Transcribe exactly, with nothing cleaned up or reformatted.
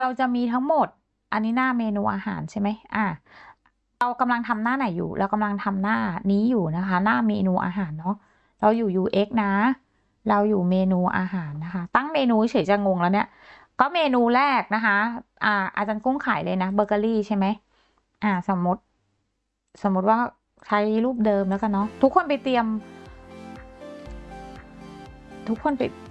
เราจะมีทั้งหมด อันนี้หน้าเมนูอาหารใช่ไหมอ่าเรากำลังทำหน้าไหนอยู่ เรากำลังทำหน้านี้อยู่นะคะ หน้าเมนูอาหารเนาะ เราอยู่ ยู เอ็กซ์ นะ เราอยู่เมนูอาหารนะคะ ตั้งเมนูเฉยจะงงแล้วเนี่ย ก็เมนูแรกนะคะ อ่า อาจารย์กุ้งขายเลยนะ เบเกอรี่ใช่ไหม อ่า สมมติ สมมติว่าใช้รูปเดิมแล้วกันเนาะ ทุกคนไปเตรียม ทุกคนไป